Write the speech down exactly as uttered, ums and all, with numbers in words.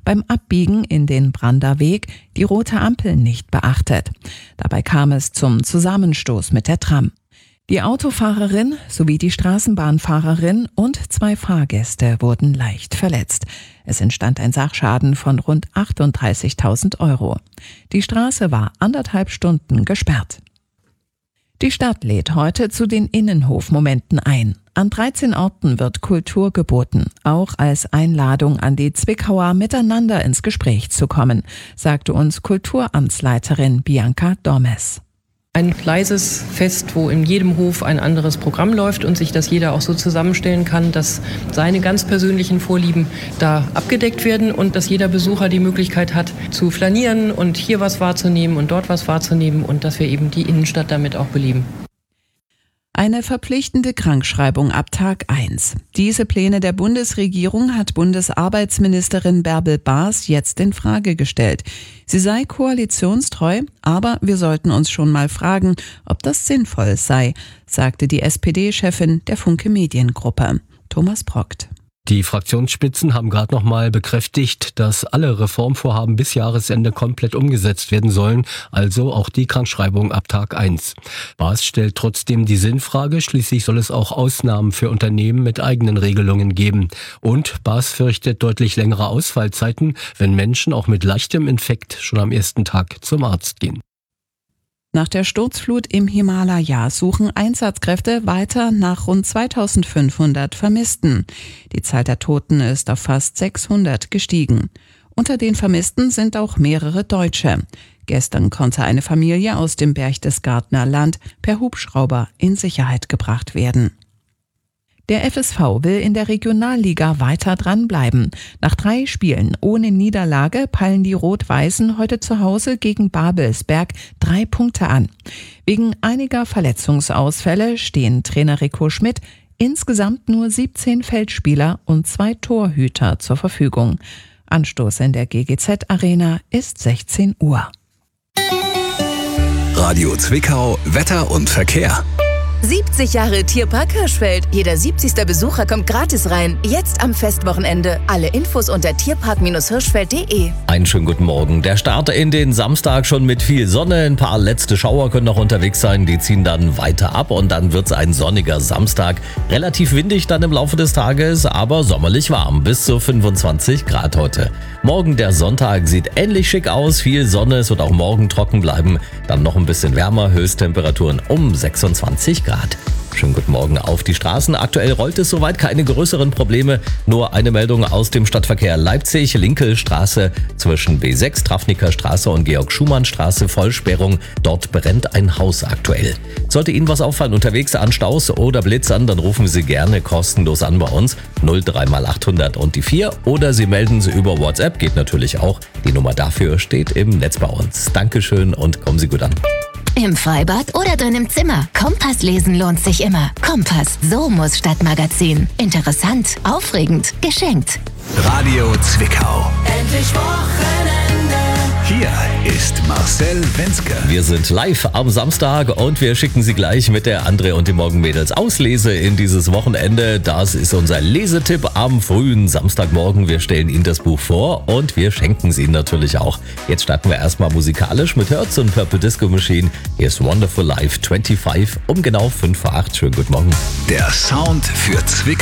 beim Abbiegen in den Brander Weg die rote Ampel nicht beachtet. Dabei kam es zum Zusammenstoß mit der Tram. Die Autofahrerin sowie die Straßenbahnfahrerin und zwei Fahrgäste wurden leicht verletzt. Es entstand ein Sachschaden von rund achtunddreißigtausend Euro. Die Straße war anderthalb Stunden gesperrt. Die Stadt lädt heute zu den Innenhofmomenten ein. An dreizehn Orten wird Kultur geboten, auch als Einladung an die Zwickauer miteinander ins Gespräch zu kommen, sagte uns Kulturamtsleiterin Bianca Dormes. Ein leises Fest, wo in jedem Hof ein anderes Programm läuft und sich das jeder auch so zusammenstellen kann, dass seine ganz persönlichen Vorlieben da abgedeckt werden und dass jeder Besucher die Möglichkeit hat zu flanieren und hier was wahrzunehmen und dort was wahrzunehmen und dass wir eben die Innenstadt damit auch beleben. Eine verpflichtende Krankschreibung ab Tag eins. Diese Pläne der Bundesregierung hat Bundesarbeitsministerin Bärbel Baas jetzt in Frage gestellt. Sie sei koalitionstreu, aber wir sollten uns schon mal fragen, ob das sinnvoll sei, sagte die S P D-Chefin der Funke Mediengruppe. Thomas Brockt. Die Fraktionsspitzen haben gerade noch mal bekräftigt, dass alle Reformvorhaben bis Jahresende komplett umgesetzt werden sollen, also auch die Krankschreibung ab Tag eins. Baas stellt trotzdem die Sinnfrage, schließlich soll es auch Ausnahmen für Unternehmen mit eigenen Regelungen geben. Und Baas fürchtet deutlich längere Ausfallzeiten, wenn Menschen auch mit leichtem Infekt schon am ersten Tag zum Arzt gehen. Nach der Sturzflut im Himalaya suchen Einsatzkräfte weiter nach rund zweitausendfünfhundert Vermissten. Die Zahl der Toten ist auf fast sechshundert gestiegen. Unter den Vermissten sind auch mehrere Deutsche. Gestern konnte eine Familie aus dem Berchtesgadener Land per Hubschrauber in Sicherheit gebracht werden. Der F S V will in der Regionalliga weiter dranbleiben. Nach drei Spielen ohne Niederlage peilen die Rot-Weißen heute zu Hause gegen Babelsberg drei Punkte an. Wegen einiger Verletzungsausfälle stehen Trainer Rico Schmidt insgesamt nur siebzehn Feldspieler und zwei Torhüter zur Verfügung. Anstoß in der G G Z-Arena ist sechzehn Uhr. Radio Zwickau, Wetter und Verkehr. siebzig Jahre Tierpark Hirschfeld. Jeder siebzigste Besucher kommt gratis rein. Jetzt am Festwochenende. Alle Infos unter tierpark Hirschfeld punkt de. Einen schönen guten Morgen. Der Start in den Samstag schon mit viel Sonne. Ein paar letzte Schauer können noch unterwegs sein. Die ziehen dann weiter ab und dann wird es ein sonniger Samstag. Relativ windig dann im Laufe des Tages, aber sommerlich warm. Bis zu fünfundzwanzig Grad heute. Morgen der Sonntag sieht ähnlich schick aus. Viel Sonne. Es wird auch morgen trocken bleiben. Dann noch ein bisschen wärmer. Höchsttemperaturen um sechsundzwanzig Grad. Schönen guten Morgen auf die Straßen. Aktuell rollt es soweit keine größeren Probleme. Nur eine Meldung aus dem Stadtverkehr Leipzig. Linkelstraße zwischen B sechs, Trafniker Straße und Georg-Schumann-Straße. Vollsperrung. Dort brennt ein Haus aktuell. Sollte Ihnen was auffallen unterwegs an Staus oder Blitzern, dann rufen Sie gerne kostenlos an bei uns. null drei mal achthundert und die vier. Oder Sie melden Sie über WhatsApp. Geht natürlich auch. Die Nummer dafür steht im Netz bei uns. Dankeschön und kommen Sie gut an. Im Freibad oder drin im Zimmer. Kompass lesen lohnt sich immer. Kompass, so muss Stadtmagazin. Interessant, aufregend, geschenkt. Radio Zwickau. Endlich Wochenende. Hier ist Marcel Wenzke. Wir sind live am Samstag und wir schicken Sie gleich mit der André und den Morgenmädels Auslese in dieses Wochenende. Das ist unser Lesetipp am frühen Samstagmorgen. Wir stellen Ihnen das Buch vor und wir schenken es Ihnen natürlich auch. Jetzt starten wir erstmal musikalisch mit Herz und Purple Disco Machine. Hier ist Wonderful Life fünfundzwanzig um genau fünf vor acht. Schönen guten Morgen. Der Sound für Zwickau.